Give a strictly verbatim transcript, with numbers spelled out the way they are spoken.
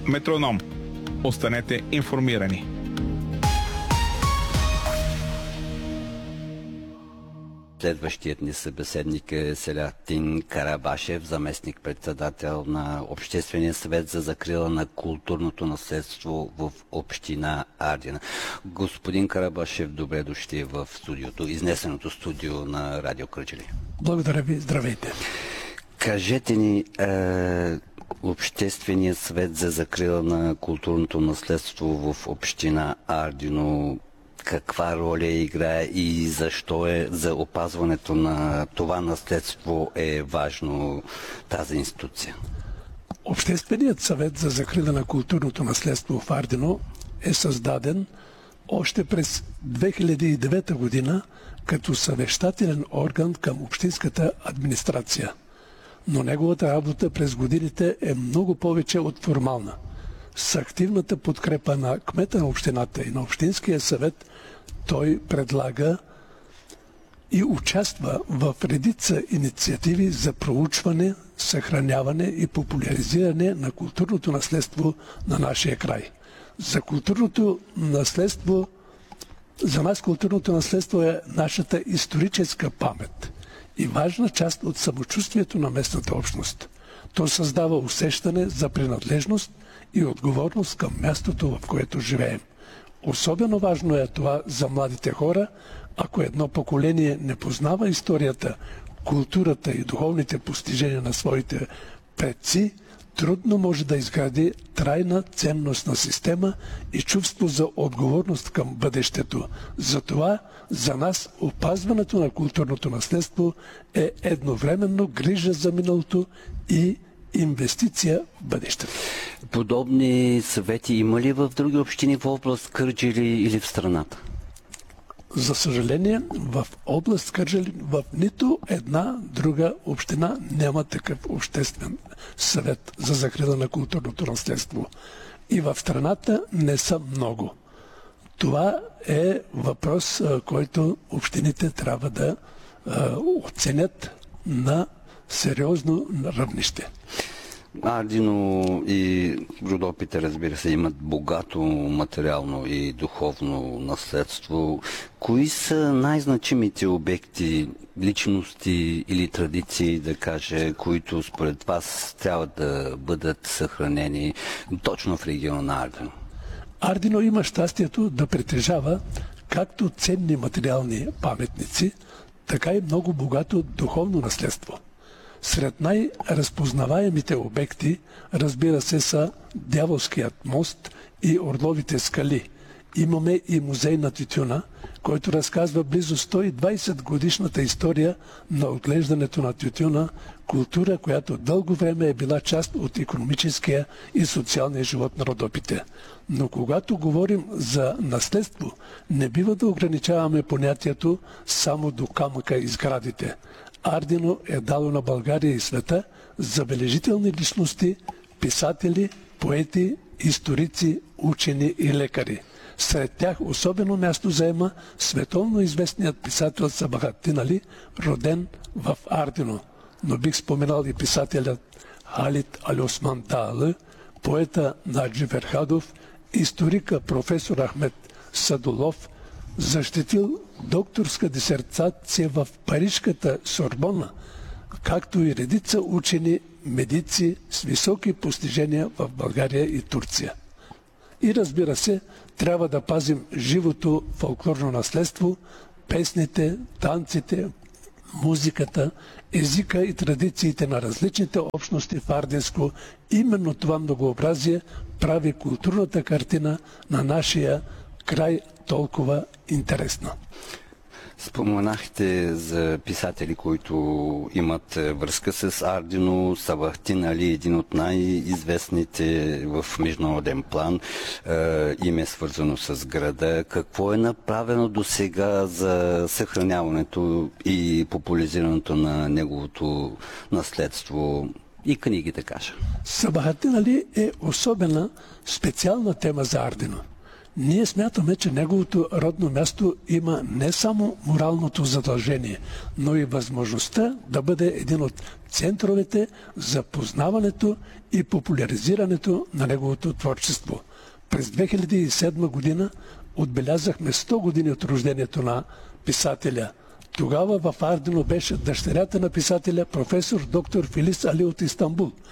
Метроном. Останете информирани. Следващият ни събеседник е Селятин Карабашев, заместник-председател на Обществения съвет за закрила на културното наследство в община Ардино. Господин Карабашев, добре дошли в студиото, изнесеното студио на Радио Кърджали. Благодаря ви, здравейте. Кажете ни, е, Обществения съвет за закрила на културното наследство в община Ардино каква роля играе и защо е за опазването на това наследство е важно тази институция? Общественият съвет за закрила на културното наследство в Ардино е създаден още през две хиляди и девета година като съвещателен орган към общинската администрация. Но неговата работа през годините е много повече от формална. С активната подкрепа на кмета на общината и на Общинския съвет той предлага и участва в редица инициативи за проучване, съхраняване и популяризиране на културното наследство на нашия край. За културното наследство, за нас културното наследство е нашата историческа памет и важна част от самочувствието на местната общност. То създава усещане за принадлежност и отговорност към мястото, в което живеем. Особено важно е това за младите хора, ако едно поколение не познава историята, културата и духовните постижения на своите предци, трудно може да изгради трайна ценностна система и чувство за отговорност към бъдещето. Затова за нас опазването на културното наследство е едновременно грижа за миналото и инвестиция в бъдещето. Подобни съвети има ли в други общини в област Кърджали или в страната? За съжаление, в област Кърджали, в нито една друга община няма такъв обществен съвет за закрила на културното наследство. И в страната не са много. Това е въпрос, който общините трябва да оценят на сериозно равнище. Ардино и Родопите, разбира се, имат богато материално и духовно наследство. Кои са най-значимите обекти, личности или традиции, да каже, които според вас трябва да бъдат съхранени точно в региона на Ардино? Ардино има щастието да притежава както ценни материални паметници, така и много богато духовно наследство. Сред най-разпознаваемите обекти, разбира се, са Дяволският мост и Орловите скали. Имаме и музей на тютюна, който разказва близо сто и двайсет годишната история на отглеждането на тютюна, култура, която дълго време е била част от икономическия и социалния живот на Родопите. Но когато говорим за наследство, не бива да ограничаваме понятието само до камъка и сградите. Ардино е дало на България и света забележителни личности, писатели, поети, историци, учени и лекари. Сред тях особено място заема световно известният писател Сабахатин Али, роден в Ардино. Но бих споменал и писателят Халид Алиосман Таалы, поета Наджи Ферхадов, историка професор Ахмед Садулов, защитил докторска дисертация в Парижката Сорбона, както и редица учени, медици с високи постижения в България и Турция. И разбира се, трябва да пазим живото фолклорно наследство, песните, танците, музиката, езика и традициите на различните общности в Ардинско. Именно това многообразие прави културната картина на нашия край толкова интересна. Споменахте за писатели, които имат връзка с Ардино. Сабахатин Али, един от най-известните в международен план. Е, име е свързано с града. Какво е направено до сега за съхраняването и популяризирането на неговото наследство и книгите, кажа? Сабахатин Али е особена, специална тема за Ардино. Ние смятаме, че неговото родно място има не само моралното задължение, но и възможността да бъде един от центровете за познаването и популяризирането на неговото творчество. През две хиляди и седма година отбелязахме сто години от рождението на писателя. Тогава в Ардино беше дъщерята на писателя, професор доктор Филис Али от Истанбул.